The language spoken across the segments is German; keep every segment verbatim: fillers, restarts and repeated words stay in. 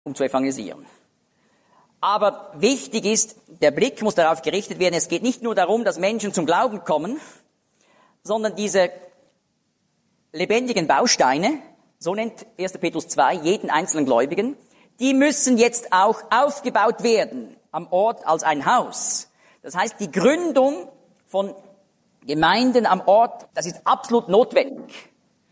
um zu evangelisieren. Aber wichtig ist, der Blick muss darauf gerichtet werden, es geht nicht nur darum, dass Menschen zum Glauben kommen, sondern diese lebendigen Bausteine, so nennt erster Petrus zwei jeden einzelnen Gläubigen, die müssen jetzt auch aufgebaut werden am Ort als ein Haus. Das heißt, die Gründung von Gemeinden am Ort, das ist absolut notwendig.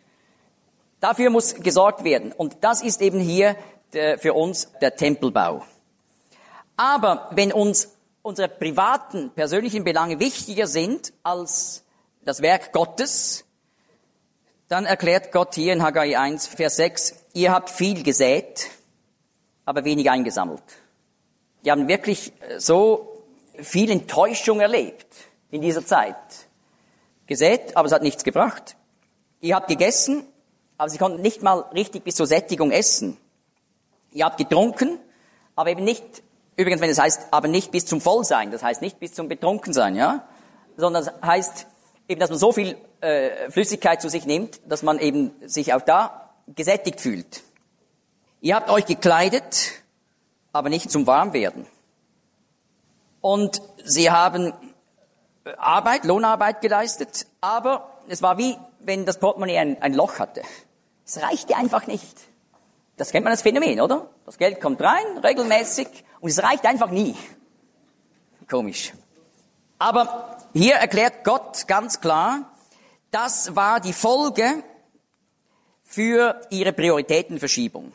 Dafür muss gesorgt werden. Und das ist eben hier der, für uns der Tempelbau. Aber wenn uns unsere privaten, persönlichen Belange wichtiger sind als das Werk Gottes, dann erklärt Gott hier in Haggai eins, Vers sechs, ihr habt viel gesät, aber wenig eingesammelt. Die haben wirklich so viel Enttäuschung erlebt in dieser Zeit. Gesät, aber es hat nichts gebracht. Ihr habt gegessen, aber sie konnten nicht mal richtig bis zur Sättigung essen. Ihr habt getrunken, aber eben nicht, übrigens, wenn es heißt, aber nicht bis zum Vollsein, das heißt nicht bis zum Betrunkensein, ja, sondern das heißt eben, dass man so viel äh, Flüssigkeit zu sich nimmt, dass man eben sich auch da gesättigt fühlt. Ihr habt euch gekleidet, aber nicht zum Warmwerden. Und sie haben Arbeit, Lohnarbeit geleistet, aber es war wie, wenn das Portemonnaie ein, ein Loch hatte. Es reichte einfach nicht. Das kennt man als Phänomen, oder? Das Geld kommt rein, regelmäßig, und es reicht einfach nie. Komisch. Aber hier erklärt Gott ganz klar, das war die Folge für ihre Prioritätenverschiebung.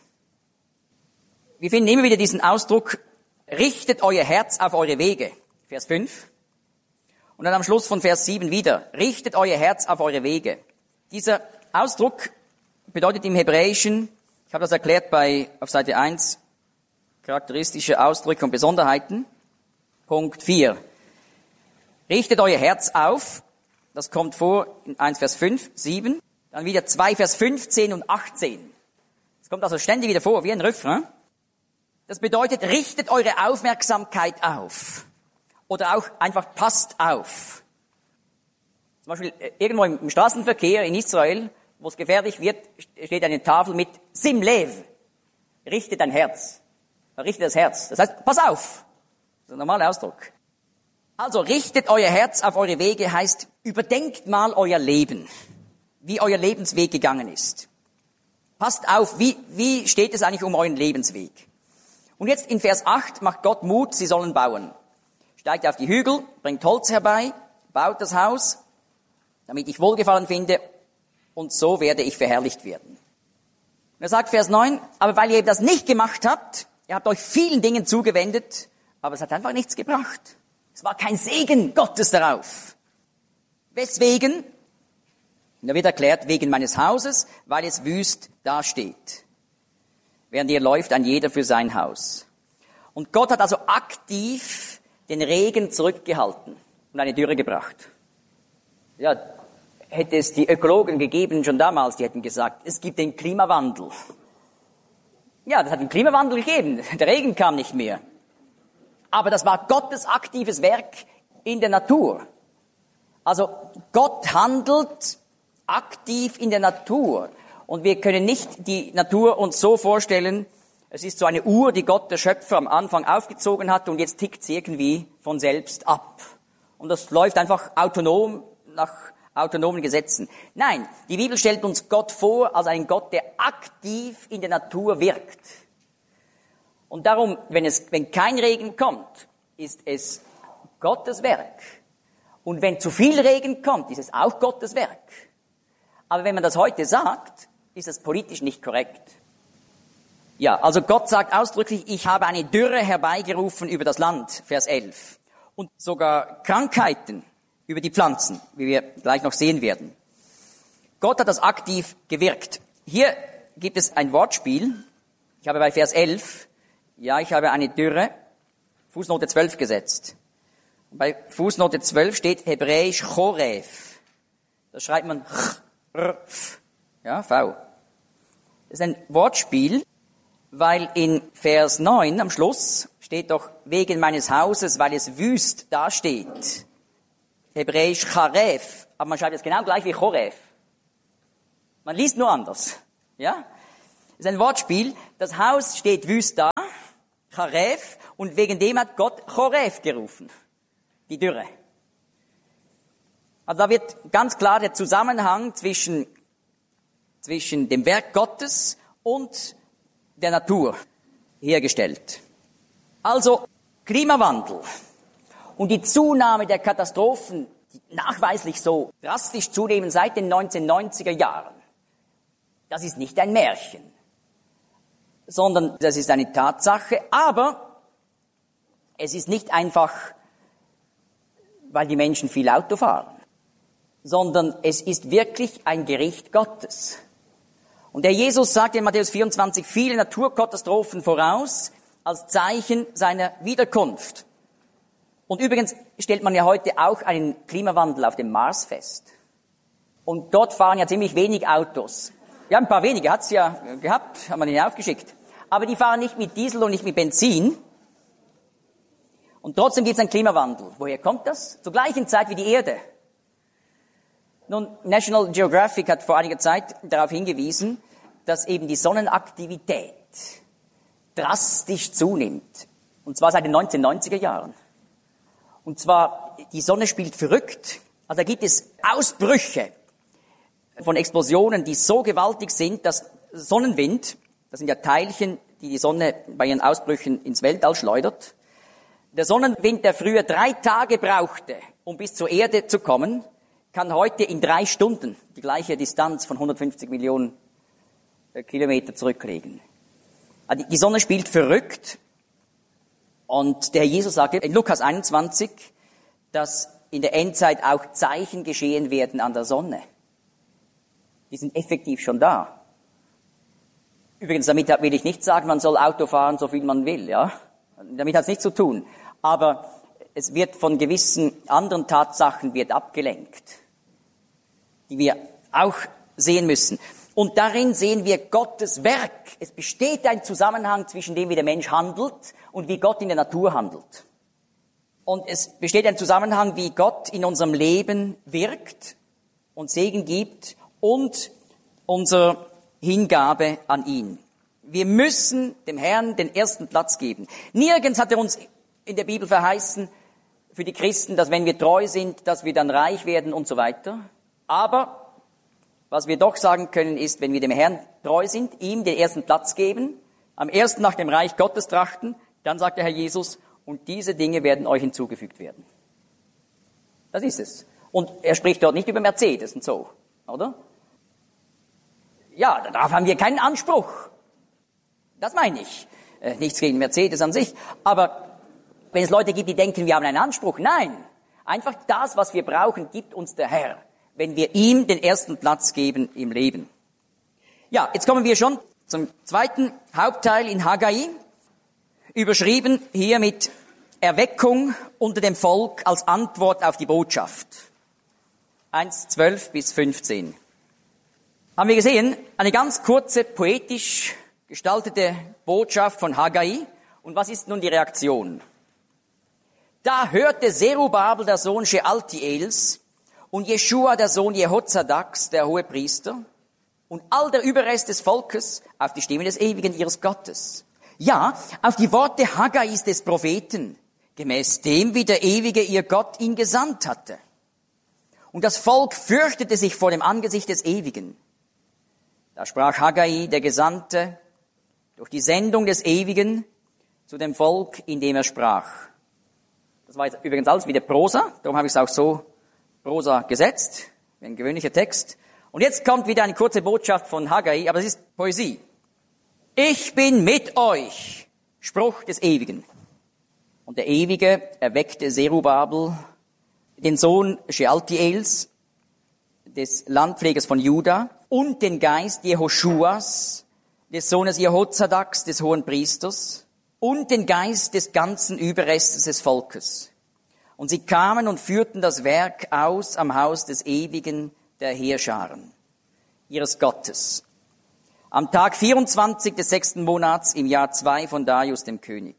Wir finden immer wieder diesen Ausdruck, richtet euer Herz auf eure Wege. Vers fünf. Und dann am Schluss von Vers sieben wieder, richtet euer Herz auf eure Wege. Dieser Ausdruck bedeutet im Hebräischen, ich habe das erklärt bei auf Seite eins, charakteristische Ausdrücke und Besonderheiten. Punkt vier. Richtet euer Herz auf, das kommt vor in eins Vers fünf, sieben, dann wieder zwei Vers fünfzehn und achtzehn. Das kommt also ständig wieder vor, wie ein Refrain. Das bedeutet, richtet eure Aufmerksamkeit auf. Oder auch einfach passt auf. Zum Beispiel irgendwo im Straßenverkehr in Israel, wo es gefährlich wird, steht eine Tafel mit Sim Lev. Richte dein Herz. Richte das Herz. Das heißt, pass auf. Das ist ein normaler Ausdruck. Also, richtet euer Herz auf eure Wege heißt, überdenkt mal euer Leben. Wie euer Lebensweg gegangen ist. Passt auf, wie, wie steht es eigentlich um euren Lebensweg? Und jetzt in Vers acht macht Gott Mut, sie sollen bauen. Steigt auf die Hügel, bringt Holz herbei, baut das Haus, damit ich Wohlgefallen finde, und so werde ich verherrlicht werden. Und er sagt Vers neun, aber weil ihr eben das nicht gemacht habt, ihr habt euch vielen Dingen zugewendet, aber es hat einfach nichts gebracht. Es war kein Segen Gottes darauf. Weswegen? Und da wird erklärt, wegen meines Hauses, weil es wüst dasteht. Während ihr läuft, ein jeder für sein Haus. Und Gott hat also aktiv den Regen zurückgehalten und eine Dürre gebracht. Ja, hätte es die Ökologen gegeben, schon damals, die hätten gesagt, es gibt den Klimawandel. Ja, das hat den Klimawandel gegeben. Der Regen kam nicht mehr. Aber das war Gottes aktives Werk in der Natur. Also Gott handelt aktiv in der Natur. Und wir können nicht die Natur uns so vorstellen, es ist so eine Uhr, die Gott, der Schöpfer, am Anfang aufgezogen hat und jetzt tickt sie irgendwie von selbst ab. Und das läuft einfach autonom nach autonomen Gesetzen. Nein, die Bibel stellt uns Gott vor als einen Gott, der aktiv in der Natur wirkt. Und darum, wenn es, wenn kein Regen kommt, ist es Gottes Werk. Und wenn zu viel Regen kommt, ist es auch Gottes Werk. Aber wenn man das heute sagt, ist es politisch nicht korrekt. Ja, also Gott sagt ausdrücklich, ich habe eine Dürre herbeigerufen über das Land, Vers elf. Und sogar Krankheiten über die Pflanzen, wie wir gleich noch sehen werden. Gott hat das aktiv gewirkt. Hier gibt es ein Wortspiel. Ich habe bei Vers elf, ja, ich habe eine Dürre, Fußnote zwölf gesetzt. Und bei Fußnote zwölf steht hebräisch Choref. Da schreibt man ch, r, f, ja, V. Das ist ein Wortspiel, weil in Vers neun am Schluss steht doch wegen meines Hauses, weil es wüst dasteht. Hebräisch Charef, aber man schreibt es genau gleich wie Choref. Man liest nur anders, ja? Das ist ein Wortspiel. Das Haus steht wüst da, Charef, und wegen dem hat Gott Choref gerufen. Die Dürre. Also da wird ganz klar der Zusammenhang zwischen, zwischen dem Werk Gottes und der Natur hergestellt. Also Klimawandel und die Zunahme der Katastrophen, die nachweislich so drastisch zunehmen seit den neunzehnhundertneunziger Jahren, das ist nicht ein Märchen, sondern das ist eine Tatsache, aber es ist nicht einfach, weil die Menschen viel Auto fahren, sondern es ist wirklich ein Gericht Gottes. Und der Jesus sagt in Matthäus vierundzwanzig viele Naturkatastrophen voraus als Zeichen seiner Wiederkunft. Und übrigens stellt man ja heute auch einen Klimawandel auf dem Mars fest. Und dort fahren ja ziemlich wenig Autos. Ja, ein paar wenige hat's ja gehabt, haben wir ihnen aufgeschickt. Aber die fahren nicht mit Diesel und nicht mit Benzin. Und trotzdem gibt es einen Klimawandel. Woher kommt das? Zur gleichen Zeit wie die Erde. Nun, National Geographic hat vor einiger Zeit darauf hingewiesen, dass eben die Sonnenaktivität drastisch zunimmt. Und zwar seit den neunzehnhundertneunziger Jahren. Und zwar, die Sonne spielt verrückt. Also da gibt es Ausbrüche von Explosionen, die so gewaltig sind, dass Sonnenwind, das sind ja Teilchen, die die Sonne bei ihren Ausbrüchen ins Weltall schleudert, der Sonnenwind, der früher drei Tage brauchte, um bis zur Erde zu kommen, kann heute in drei Stunden die gleiche Distanz von hundertfünfzig Millionen Kilometer zurücklegen. Also die Sonne spielt verrückt. Und der Herr Jesus sagte in Lukas einundzwanzig, dass in der Endzeit auch Zeichen geschehen werden an der Sonne. Die sind effektiv schon da. Übrigens, damit will ich nicht sagen, man soll Auto fahren, so viel man will, ja. Damit hat es nichts zu tun. Aber es wird von gewissen anderen Tatsachen wird abgelenkt, die wir auch sehen müssen. Und darin sehen wir Gottes Werk. Es besteht ein Zusammenhang zwischen dem, wie der Mensch handelt und wie Gott in der Natur handelt. Und es besteht ein Zusammenhang, wie Gott in unserem Leben wirkt und Segen gibt und unsere Hingabe an ihn. Wir müssen dem Herrn den ersten Platz geben. Nirgends hat er uns in der Bibel verheißen, für die Christen, dass wenn wir treu sind, dass wir dann reich werden und so weiter. Aber was wir doch sagen können, ist, wenn wir dem Herrn treu sind, ihm den ersten Platz geben, am ersten nach dem Reich Gottes trachten, dann sagt der Herr Jesus, und diese Dinge werden euch hinzugefügt werden. Das ist es. Und er spricht dort nicht über Mercedes und so, oder? Ja, darauf haben wir keinen Anspruch. Das meine ich. Äh, nichts gegen Mercedes an sich. Aber wenn es Leute gibt, die denken, wir haben einen Anspruch, nein. Einfach das, was wir brauchen, gibt uns der Herr, wenn wir ihm den ersten Platz geben im Leben. Ja, jetzt kommen wir schon zum zweiten Hauptteil in Haggai, überschrieben hier mit Erweckung unter dem Volk als Antwort auf die Botschaft. eins, zwölf bis fünfzehn. Haben wir gesehen, eine ganz kurze, poetisch gestaltete Botschaft von Haggai. Und was ist nun die Reaktion? Da hörte Zerubabel, der Sohn Shealtiels, und Jeschua, der Sohn Jehozadaks, der Hohepriester, und all der Überrest des Volkes auf die Stimme des Ewigen ihres Gottes. Ja, auf die Worte Haggais des Propheten, gemäß dem, wie der Ewige ihr Gott ihn gesandt hatte. Und das Volk fürchtete sich vor dem Angesicht des Ewigen. Da sprach Haggai, der Gesandte, durch die Sendung des Ewigen zu dem Volk, in dem er sprach. Das war jetzt übrigens alles wieder Prosa, darum habe ich es auch so Prosa gesetzt, ein gewöhnlicher Text. Und jetzt kommt wieder eine kurze Botschaft von Haggai, aber es ist Poesie. Ich bin mit euch, Spruch des Ewigen. Und der Ewige erweckte Zerubabel, den Sohn Shealtiels, des Landpflegers von Juda, und den Geist Jehoschuas, des Sohnes Jehozadaks, des Hohenpriesters, und den Geist des ganzen Überrestes des Volkes. Und sie kamen und führten das Werk aus am Haus des Ewigen der Heerscharen, ihres Gottes, am Tag vierundzwanzig des sechsten Monats im Jahr zwei von Darius dem König.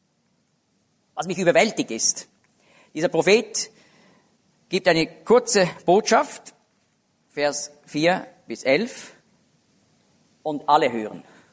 Was mich überwältigt ist, dieser Prophet gibt eine kurze Botschaft, Vers vier bis elf, und alle hören.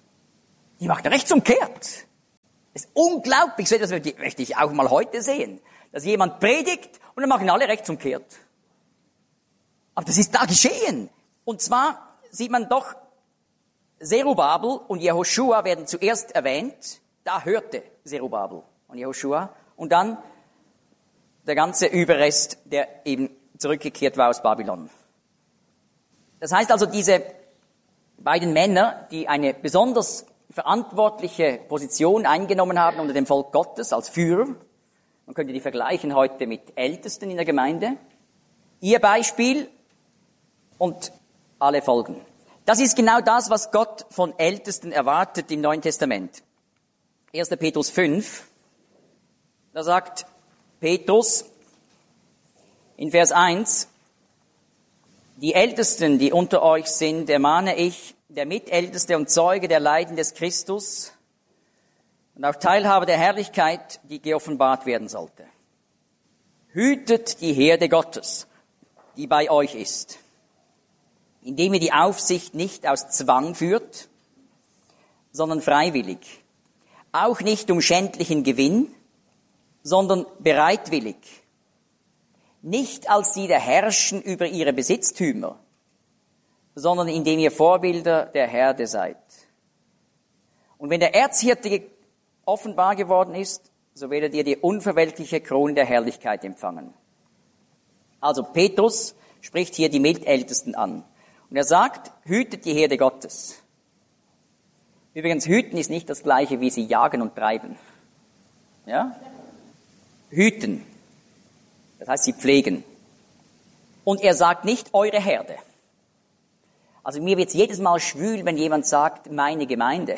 Die macht rechtsumkehrt. Das ist unglaublich, so etwas möchte ich auch mal heute sehen. Dass jemand predigt und dann machen alle rechtsumkehrt. Aber das ist da geschehen. Und zwar sieht man doch, Zerubabel und Jehoschua werden zuerst erwähnt. Da hörte Zerubabel und Jehoschua. Und dann der ganze Überrest, der eben zurückgekehrt war aus Babylon. Das heißt also, diese beiden Männer, die eine besonders verantwortliche Position eingenommen haben unter dem Volk Gottes als Führer, man könnte die vergleichen heute mit Ältesten in der Gemeinde, ihr Beispiel und alle folgen. Das ist genau das, was Gott von Ältesten erwartet im Neuen Testament. erster Petrus fünf, da sagt Petrus in Vers eins, die Ältesten, die unter euch sind, ermahne ich, der Mitälteste und Zeuge der Leiden des Christus und auch Teilhaber der Herrlichkeit, die geoffenbart werden sollte. Hütet die Herde Gottes, die bei euch ist, indem ihr die Aufsicht nicht aus Zwang führt, sondern freiwillig, auch nicht um schändlichen Gewinn, sondern bereitwillig, nicht als die, der herrschen über ihre Besitztümer, sondern indem ihr Vorbilder der Herde seid. Und wenn der Erzhirte offenbar geworden ist, so werdet ihr die unverwelkliche Krone der Herrlichkeit empfangen. Also Petrus spricht hier die Mitältesten an. Und er sagt, hütet die Herde Gottes. Übrigens, hüten ist nicht das Gleiche, wie sie jagen und treiben. Ja? Hüten. Das heißt, sie pflegen. Und er sagt nicht eure Herde. Also mir wird's jedes Mal schwül, wenn jemand sagt, meine Gemeinde.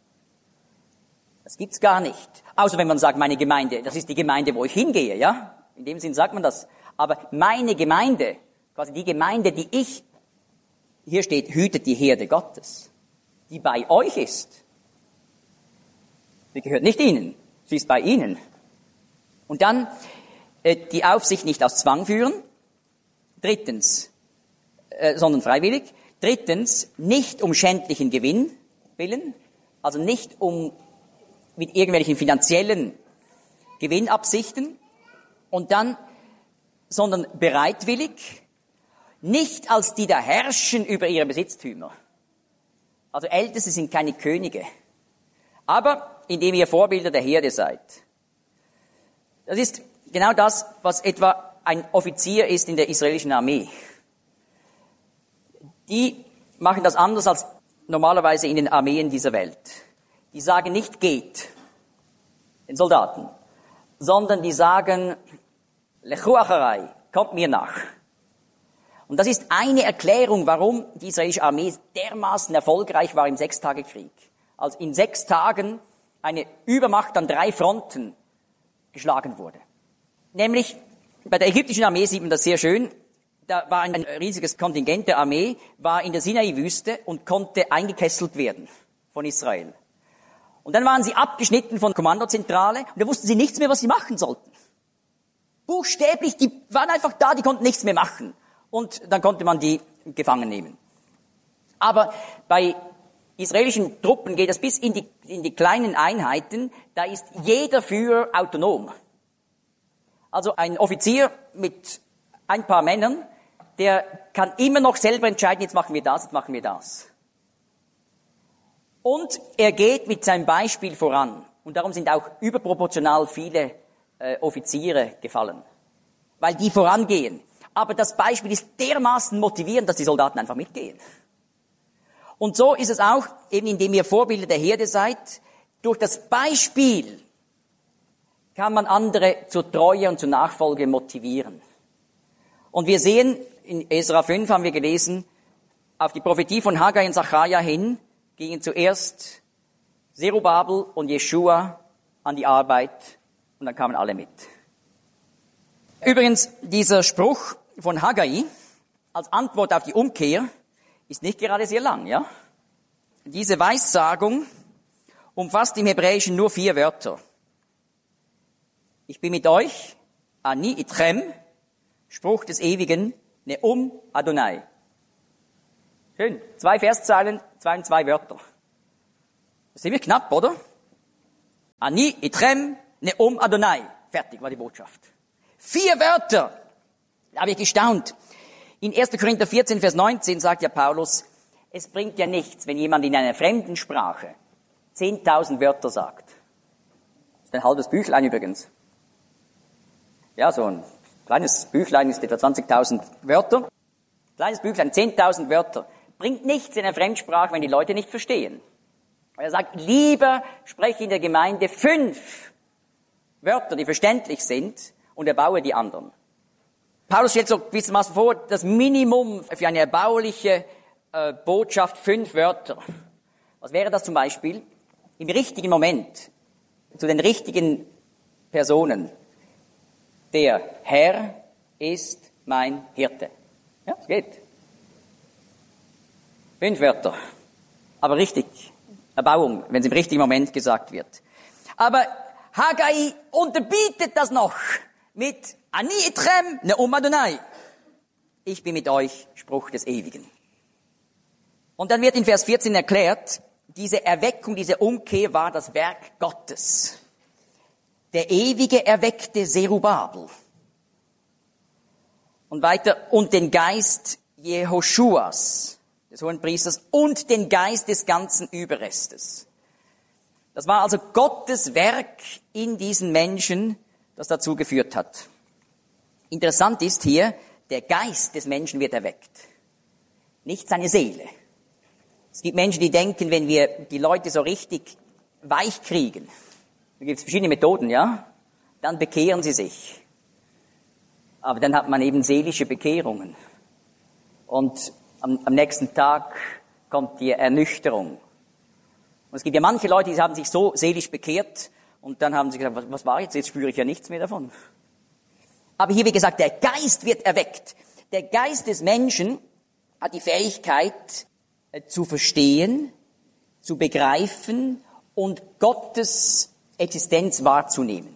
Das gibt's gar nicht. Außer wenn man sagt, meine Gemeinde, das ist die Gemeinde, wo ich hingehe, ja? In dem Sinn sagt man das. Aber meine Gemeinde, quasi die Gemeinde, die ich, hier steht, hütet die Herde Gottes, die bei euch ist. Die gehört nicht Ihnen, sie ist bei Ihnen. Und dann äh, die Aufsicht nicht aus Zwang führen. Drittens, äh, sondern freiwillig. Drittens, nicht um schändlichen Gewinn willen, also nicht um mit irgendwelchen finanziellen Gewinnabsichten. Und dann, sondern bereitwillig, nicht als die da herrschen über ihre Besitztümer. Also Älteste sind keine Könige, aber indem ihr Vorbilder der Herde seid. Das ist genau das, was etwa ein Offizier ist in der israelischen Armee. Die machen das anders als normalerweise in den Armeen dieser Welt. Die sagen nicht geht, den Soldaten, sondern die sagen, Lechu acharei, kommt mir nach. Und das ist eine Erklärung, warum die israelische Armee dermaßen erfolgreich war im Sechstagekrieg. Als in sechs Tagen eine Übermacht an drei Fronten geschlagen wurde. Nämlich bei der ägyptischen Armee sieht man das sehr schön. Da war ein riesiges Kontingent der Armee, war in der Sinai-Wüste und konnte eingekesselt werden von Israel. Und dann waren sie abgeschnitten von der Kommandozentrale und da wussten sie nichts mehr, was sie machen sollten. Buchstäblich, die waren einfach da, die konnten nichts mehr machen. Und dann konnte man die gefangen nehmen. Aber bei israelischen Truppen geht es bis in die, in die kleinen Einheiten, da ist jeder Führer autonom. Also ein Offizier mit ein paar Männern, der kann immer noch selber entscheiden, jetzt machen wir das, jetzt machen wir das. Und er geht mit seinem Beispiel voran. Und darum sind auch überproportional viele äh, Offiziere gefallen. Weil die vorangehen. Aber das Beispiel ist dermaßen motivierend, dass die Soldaten einfach mitgehen. Und so ist es auch, eben indem ihr Vorbilder der Herde seid, durch das Beispiel kann man andere zur Treue und zur Nachfolge motivieren. Und wir sehen, in Esra fünf haben wir gelesen, auf die Prophetie von Haggai und Sacharja hin gingen zuerst Zerubabel und Jeschua an die Arbeit und dann kamen alle mit. Übrigens, dieser Spruch von Haggai als Antwort auf die Umkehr ist nicht gerade sehr lang, ja? Diese Weissagung umfasst im Hebräischen nur vier Wörter. Ich bin mit euch, Ani Itchem, Spruch des Ewigen, Neum Adonai. Schön, zwei Verszeilen, zwei und zwei Wörter. Das ist ziemlich knapp, oder? Ani itrem neum Adonai. Fertig war die Botschaft. Vier Wörter. Da habe ich gestaunt. In erster Korinther vierzehn, Vers neunzehn sagt ja Paulus, es bringt ja nichts, wenn jemand in einer fremden Sprache zehntausend Wörter sagt. Das ist ein halbes Büchlein übrigens. Ja, so ein kleines Büchlein ist etwa zwanzigtausend Wörter. Kleines Büchlein, zehntausend Wörter. Bringt nichts in einer Fremdsprache, wenn die Leute nicht verstehen. Er sagt, lieber spreche in der Gemeinde fünf Wörter, die verständlich sind, und erbaue die anderen. Paulus stellt so gewissermaßen vor, das Minimum für eine erbauliche äh, Botschaft, fünf Wörter. Was wäre das zum Beispiel? Im richtigen Moment, zu den richtigen Personen. Der Herr ist mein Hirte. Ja, es geht. Fünf Wörter. Aber richtig. Erbauung, wenn es im richtigen Moment gesagt wird. Aber Haggai unterbietet das noch mit Ani itrem neum Adonai. Ich bin mit euch, Spruch des Ewigen. Und dann wird in Vers vierzehn erklärt, diese Erweckung, diese Umkehr war das Werk Gottes. Der Ewige erweckte Zerubabel. Und weiter, und den Geist Jehoschuas, des Hohenpriesters, und den Geist des ganzen Überrestes. Das war also Gottes Werk in diesen Menschen, das dazu geführt hat. Interessant ist hier, der Geist des Menschen wird erweckt, nicht seine Seele. Es gibt Menschen, die denken, wenn wir die Leute so richtig weich kriegen, da gibt es verschiedene Methoden, ja, dann bekehren sie sich. Aber dann hat man eben seelische Bekehrungen. Und am, am nächsten Tag kommt die Ernüchterung. Und es gibt ja manche Leute, die haben sich so seelisch bekehrt und dann haben sie gesagt, was, was war jetzt? Jetzt spüre ich ja nichts mehr davon. Aber hier, wie gesagt, der Geist wird erweckt. Der Geist des Menschen hat die Fähigkeit äh, zu verstehen, zu begreifen und Gottes Existenz wahrzunehmen.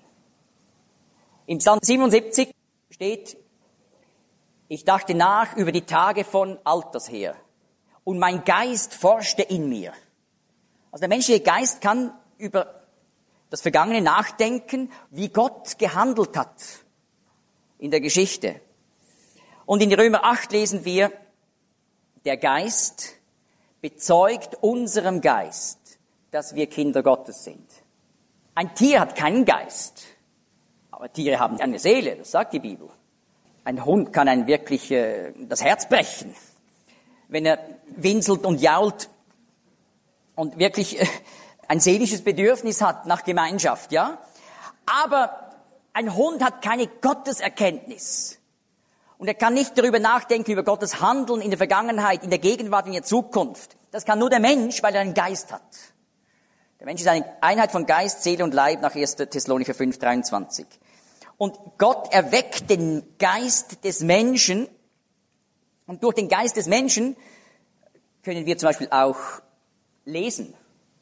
Im Psalm siebenundsiebzig steht, ich dachte nach über die Tage von Alters her und mein Geist forschte in mir. Also der menschliche Geist kann über das Vergangene nachdenken, wie Gott gehandelt hat in der Geschichte. Und in Römer acht lesen wir, der Geist bezeugt unserem Geist, dass wir Kinder Gottes sind. Ein Tier hat keinen Geist, aber Tiere haben eine Seele, das sagt die Bibel. Ein Hund kann einem wirklich äh, das Herz brechen, wenn er winselt und jault und wirklich äh, ein seelisches Bedürfnis hat nach Gemeinschaft, ja. Aber ein Hund hat keine Gotteserkenntnis. Und er kann nicht darüber nachdenken, über Gottes Handeln in der Vergangenheit, in der Gegenwart, in der Zukunft. Das kann nur der Mensch, weil er einen Geist hat. Der Mensch ist eine Einheit von Geist, Seele und Leib nach erster Thessalonicher fünf, dreiundzwanzig. Und Gott erweckt den Geist des Menschen. Und durch den Geist des Menschen können wir zum Beispiel auch lesen.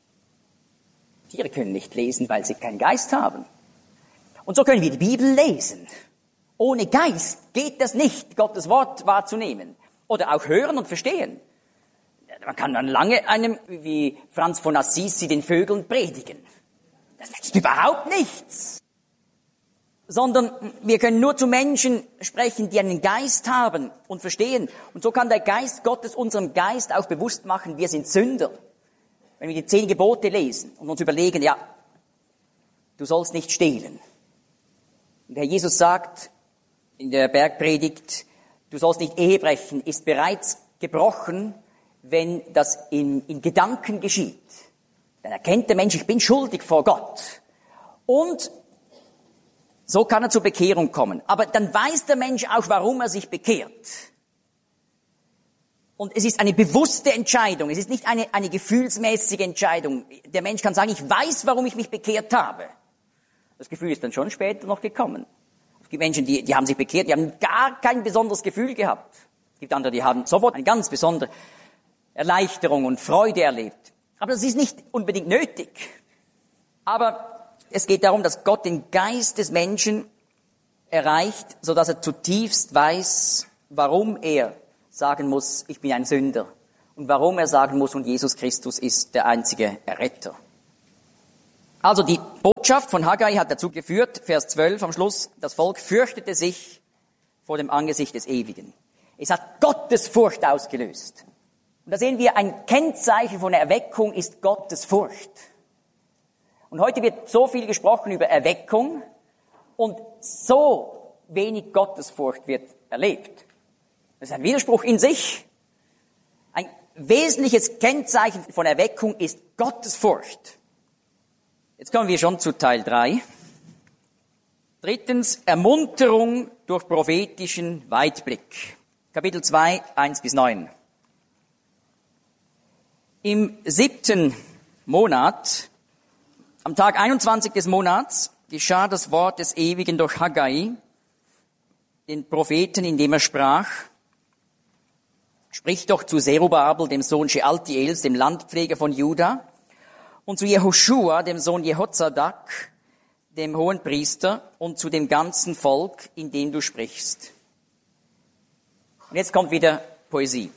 Tiere können nicht lesen, weil sie keinen Geist haben. Und so können wir die Bibel lesen. Ohne Geist geht das nicht, Gottes Wort wahrzunehmen. Oder auch hören und verstehen. Man kann dann lange einem, wie Franz von Assisi, den Vögeln predigen. Das nützt überhaupt nichts. Sondern wir können nur zu Menschen sprechen, die einen Geist haben und verstehen. Und so kann der Geist Gottes unserem Geist auch bewusst machen, wir sind Sünder. Wenn wir die zehn Gebote lesen und uns überlegen, ja, du sollst nicht stehlen. Und Herr Jesus sagt in der Bergpredigt, du sollst nicht Ehe brechen, ist bereits gebrochen, wenn das in, in Gedanken geschieht. Dann erkennt der Mensch, ich bin schuldig vor Gott. Und so kann er zur Bekehrung kommen. Aber dann weiß der Mensch auch, warum er sich bekehrt. Und es ist eine bewusste Entscheidung. Es ist nicht eine, eine gefühlsmäßige Entscheidung. Der Mensch kann sagen, ich weiß, warum ich mich bekehrt habe. Das Gefühl ist dann schon später noch gekommen. Es gibt Menschen, die, die haben sich bekehrt, die haben gar kein besonderes Gefühl gehabt. Es gibt andere, die haben sofort eine ganz besondere Erleichterung und Freude erlebt. Aber das ist nicht unbedingt nötig. Aber es geht darum, dass Gott den Geist des Menschen erreicht, sodass er zutiefst weiß, warum er sagen muss, ich bin ein Sünder. Und warum er sagen muss, und Jesus Christus ist der einzige Erretter. Also die Botschaft von Haggai hat dazu geführt, Vers zwölf am Schluss, das Volk fürchtete sich vor dem Angesicht des Ewigen. Es hat Gottesfurcht ausgelöst. Und da sehen wir, ein Kennzeichen von Erweckung ist Gottesfurcht. Und heute wird so viel gesprochen über Erweckung und so wenig Gottesfurcht wird erlebt. Das ist ein Widerspruch in sich. Ein wesentliches Kennzeichen von Erweckung ist Gottesfurcht. Jetzt kommen wir schon zu Teil drei. Drittens, Ermunterung durch prophetischen Weitblick. Kapitel zwei, eins bis neun. Im siebten Monat, am Tag einundzwanzig des Monats, geschah das Wort des Ewigen durch Haggai, den Propheten, indem er sprach: Sprich doch zu Zerubabel, dem Sohn Shealtiels, dem Landpfleger von Juda, und zu Jehoschua, dem Sohn Jehozadak, dem Hohenpriester, und zu dem ganzen Volk, in dem du sprichst. Und jetzt kommt wieder Poesie.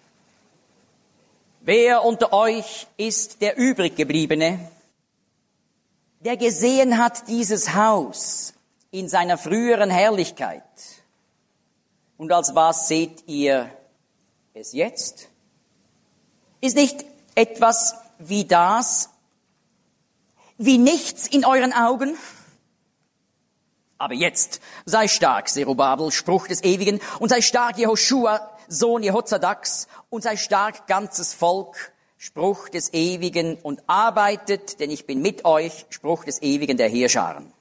Wer unter euch ist der Übriggebliebene, der gesehen hat dieses Haus in seiner früheren Herrlichkeit? Und als was seht ihr es jetzt? Ist nicht etwas wie das, wie nichts in euren Augen? Aber jetzt sei stark, Zerubabel, Spruch des Ewigen, und sei stark, Jehoschua, Sohn Jehozadaks, und sei stark, ganzes Volk, Spruch des Ewigen, und arbeitet, denn ich bin mit euch, Spruch des Ewigen der Heerscharen.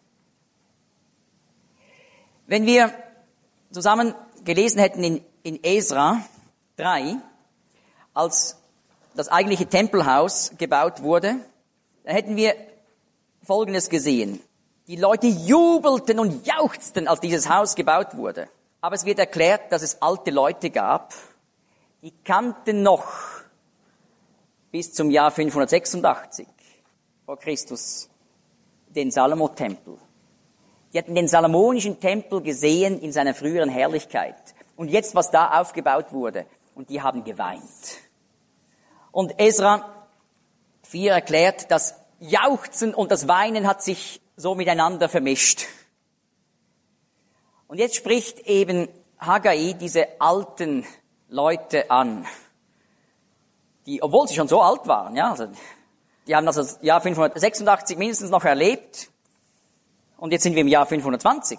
Wenn wir zusammen gelesen hätten in, in Esra drei, als das eigentliche Tempelhaus gebaut wurde, dann hätten wir Folgendes gesehen. Die Leute jubelten und jauchzten, als dieses Haus gebaut wurde. Aber es wird erklärt, dass es alte Leute gab, die kannten noch bis zum Jahr fünfhundertsechsundachtzig vor Christus den Salomo-Tempel. Die hatten den salomonischen Tempel gesehen in seiner früheren Herrlichkeit. Und jetzt, was da aufgebaut wurde. Und die haben geweint. Und Esra vier erklärt, das Jauchzen und das Weinen hat sich so miteinander vermischt. Und jetzt spricht eben Haggai diese alten Leute an, die, obwohl sie schon so alt waren, ja, also, die haben also das Jahr fünfhundertsechsundachtzig mindestens noch erlebt, und jetzt sind wir im Jahr fünfhundertzwanzig.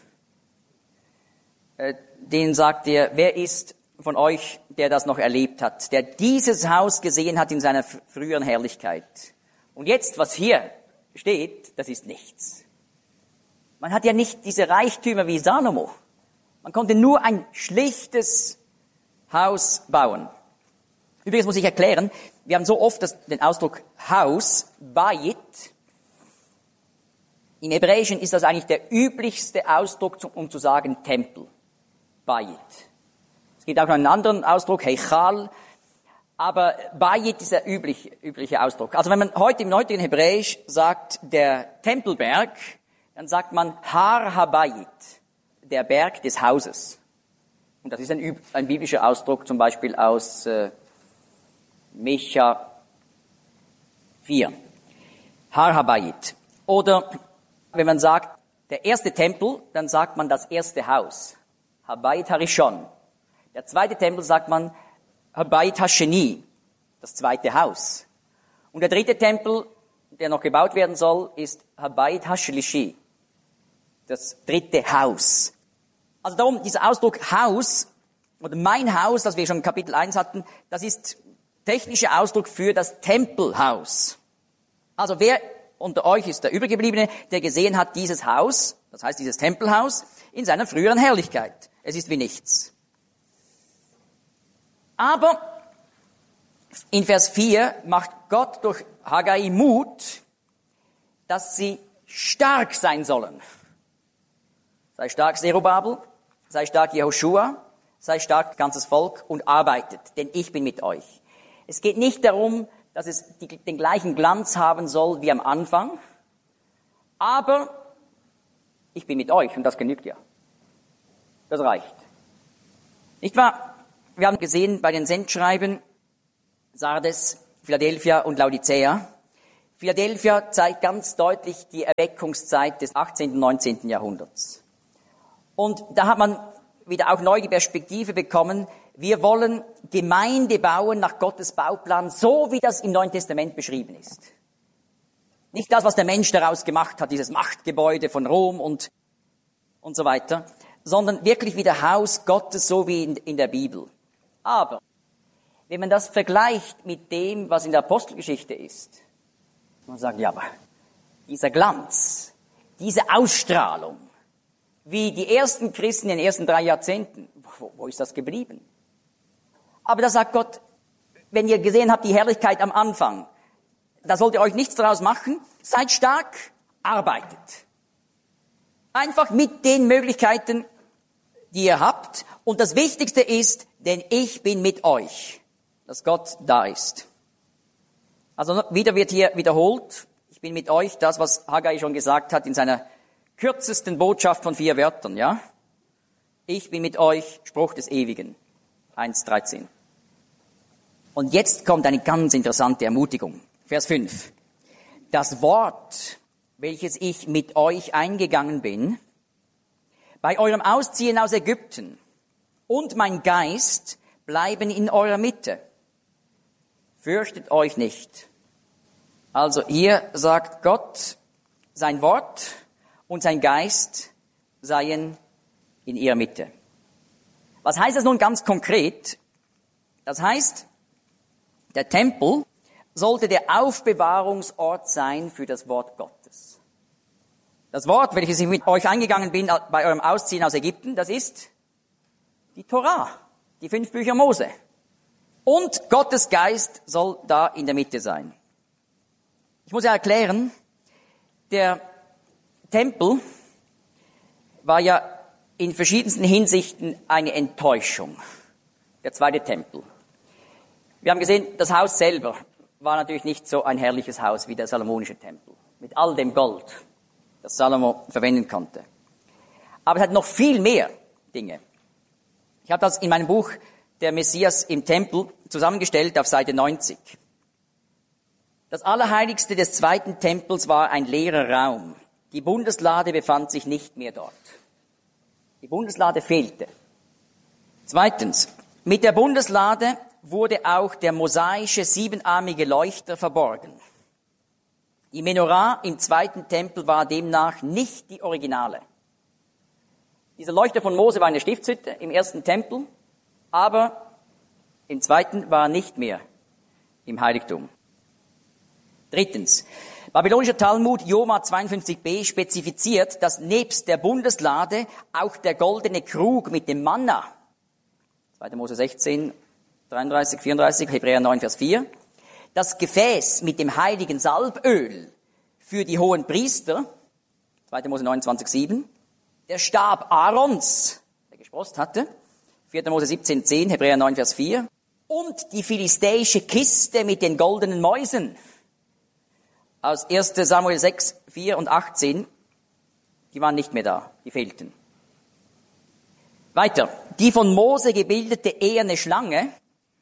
Äh, denen sagt er, wer ist von euch, der das noch erlebt hat, der dieses Haus gesehen hat in seiner früheren Herrlichkeit? Und jetzt, was hier steht, das ist nichts. Man hat ja nicht diese Reichtümer wie Salomo. Man konnte nur ein schlichtes Haus bauen. Übrigens muss ich erklären, wir haben so oft das, den Ausdruck Haus, Bayit. Im Hebräischen ist das eigentlich der üblichste Ausdruck, um zu sagen Tempel. Bayit. Es gibt auch noch einen anderen Ausdruck, Heichal. Aber Bayit ist der übliche, übliche Ausdruck. Also wenn man heute im heutigen Hebräisch sagt, der Tempelberg, dann sagt man Har Habayit, der Berg des Hauses. Und das ist ein, ein biblischer Ausdruck, zum Beispiel aus äh, Micha vier. Har Habayit. Oder wenn man sagt, der erste Tempel, dann sagt man das erste Haus. Habayit Harishon. Der zweite Tempel sagt man Habayit Hasheni, das zweite Haus. Und der dritte Tempel, der noch gebaut werden soll, ist Habayit Hashlishi, das dritte Haus. Also darum, dieser Ausdruck Haus, oder mein Haus, das wir schon in Kapitel eins hatten, das ist technischer Ausdruck für das Tempelhaus. Also wer unter euch ist der Übergebliebene, der gesehen hat dieses Haus, das heißt dieses Tempelhaus, in seiner früheren Herrlichkeit. Es ist wie nichts. Aber in Vers vier macht Gott durch Haggai Mut, dass sie stark sein sollen. Sei stark, Zerubabel, sei stark, Jehoschua, sei stark, ganzes Volk, und arbeitet, denn ich bin mit euch. Es geht nicht darum, dass es die, den gleichen Glanz haben soll wie am Anfang, aber ich bin mit euch, und das genügt ja. Das reicht. Nicht wahr? Wir haben gesehen bei den Sendschreiben Sardes, Philadelphia und Laodicea, Philadelphia zeigt ganz deutlich die Erweckungszeit des achtzehnten und neunzehnten Jahrhunderts. Und da hat man wieder auch neu die Perspektive bekommen, wir wollen Gemeinde bauen nach Gottes Bauplan, so wie das im Neuen Testament beschrieben ist. Nicht das, was der Mensch daraus gemacht hat, dieses Machtgebäude von Rom und, und so weiter, sondern wirklich wie das Haus Gottes, so wie in, in der Bibel. Aber wenn man das vergleicht mit dem, was in der Apostelgeschichte ist, man sagt, ja, aber dieser Glanz, diese Ausstrahlung, wie die ersten Christen in den ersten drei Jahrzehnten, wo, wo ist das geblieben? Aber da sagt Gott, wenn ihr gesehen habt, die Herrlichkeit am Anfang, da sollt ihr euch nichts daraus machen, seid stark, arbeitet. Einfach mit den Möglichkeiten, die ihr habt. Und das Wichtigste ist, denn ich bin mit euch, dass Gott da ist. Also wieder wird hier wiederholt, ich bin mit euch, das, was Haggai schon gesagt hat in seiner kürzesten Botschaft von vier Wörtern, ja? Ich bin mit euch, Spruch des Ewigen, eins dreizehn. Und jetzt kommt eine ganz interessante Ermutigung. Vers fünf. Das Wort, welches ich mit euch eingegangen bin, bei eurem Ausziehen aus Ägypten und mein Geist bleiben in eurer Mitte. Fürchtet euch nicht. Also hier sagt Gott, sein Wort und sein Geist seien in ihrer Mitte. Was heißt das nun ganz konkret? Das heißt, der Tempel sollte der Aufbewahrungsort sein für das Wort Gottes. Das Wort, welches ich mit euch eingegangen bin bei eurem Ausziehen aus Ägypten, das ist die Torah, die fünf Bücher Mose. Und Gottes Geist soll da in der Mitte sein. Ich muss ja erklären, der Tempel war ja in verschiedensten Hinsichten eine Enttäuschung. Der zweite Tempel. Wir haben gesehen, das Haus selber war natürlich nicht so ein herrliches Haus wie der salomonische Tempel. Mit all dem Gold, das Salomo verwenden konnte. Aber es hat noch viel mehr Dinge. Ich habe das in meinem Buch Der Messias im Tempel zusammengestellt auf Seite neunzig. Das Allerheiligste des zweiten Tempels war ein leerer Raum. Die Bundeslade befand sich nicht mehr dort. Die Bundeslade fehlte. Zweitens, mit der Bundeslade wurde auch der mosaische siebenarmige Leuchter verborgen. Die Menorah im zweiten Tempel war demnach nicht die Originale. Dieser Leuchter von Mose war in der Stiftshütte im ersten Tempel, aber im zweiten war er nicht mehr im Heiligtum. Drittens, babylonischer Talmud Joma zweiundfünfzig b spezifiziert, dass nebst der Bundeslade auch der goldene Krug mit dem Manna, zweiter Mose sechzehn, dreiunddreißig, vierunddreißig, Hebräer neun, Vers vier, das Gefäß mit dem heiligen Salböl für die hohen Priester, zweiter Mose neunundzwanzig, sieben, der Stab Aarons, der gesprost hatte, vierter Mose siebzehn, zehn, Hebräer neun, Vers vier, und die philistäische Kiste mit den goldenen Mäusen, aus erster Samuel sechs, vier und achtzehn, die waren nicht mehr da, die fehlten. Weiter, die von Mose gebildete eherne Schlange,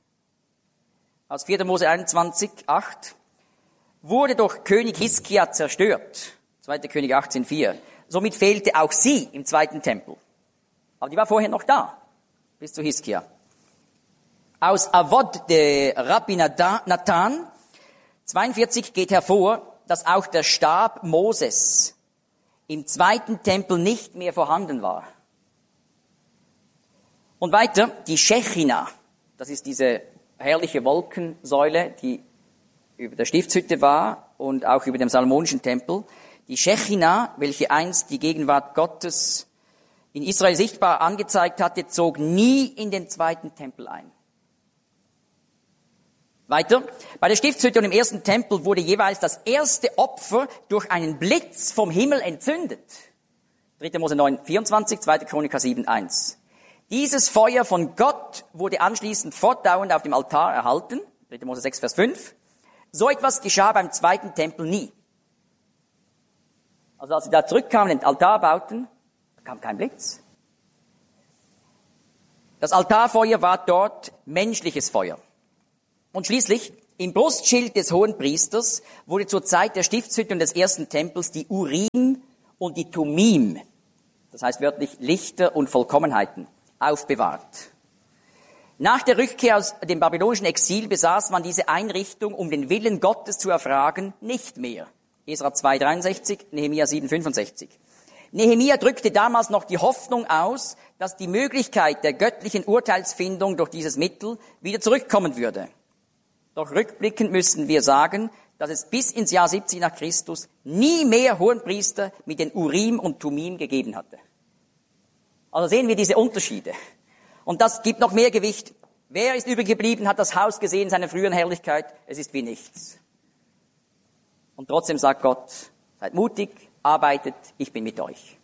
aus vierter Mose einundzwanzig, acht, wurde durch König Hiskia zerstört, zweiter König achtzehn, vier. Somit fehlte auch sie im zweiten Tempel. Aber die war vorher noch da, bis zu Hiskia. Aus Avod de Rabbi Nathan, zweiundvierzig, geht hervor, dass auch der Stab Moses im zweiten Tempel nicht mehr vorhanden war. Und weiter, die Shechina, das ist diese herrliche Wolkensäule, die über der Stiftshütte war und auch über dem salomonischen Tempel. Die Shechina, welche einst die Gegenwart Gottes in Israel sichtbar angezeigt hatte, zog nie in den zweiten Tempel ein. Weiter, bei der Stiftshütte und im ersten Tempel wurde jeweils das erste Opfer durch einen Blitz vom Himmel entzündet. dritter Mose neun, vierundzwanzig, zweiter Chroniker sieben, eins. Dieses Feuer von Gott wurde anschließend fortdauernd auf dem Altar erhalten. dritter Mose sechs, Vers fünf. So etwas geschah beim zweiten Tempel nie. Also als sie da zurückkamen, den Altar bauten, kam kein Blitz. Das Altarfeuer war dort menschliches Feuer. Und schließlich, Im Brustschild des Hohenpriesters wurde zur Zeit der Stiftshütte des ersten Tempels die Urim und die Tumim, das heißt wörtlich Lichter und Vollkommenheiten, aufbewahrt. Nach der Rückkehr aus dem babylonischen Exil besaß man diese Einrichtung, um den Willen Gottes zu erfragen, nicht mehr. Esra zwei dreiundsechzig, Nehemia sieben fünfundsechzig. Nehemia drückte damals noch die Hoffnung aus, dass die Möglichkeit der göttlichen Urteilsfindung durch dieses Mittel wieder zurückkommen würde. Doch rückblickend müssen wir sagen, dass es bis ins Jahr siebzig nach Christus nie mehr Hohenpriester mit den Urim und Tumim gegeben hatte. Also sehen wir diese Unterschiede. Und das gibt noch mehr Gewicht. Wer ist übrig geblieben, hat das Haus gesehen, seine früheren Herrlichkeit? Es ist wie nichts. Und trotzdem sagt Gott, seid mutig, arbeitet, ich bin mit euch.